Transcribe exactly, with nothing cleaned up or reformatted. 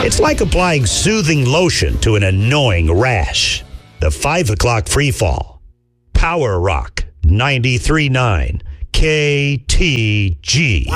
It's like applying soothing lotion to an annoying rash. The five o'clock free fall. Power Rock ninety-three point nine K T G.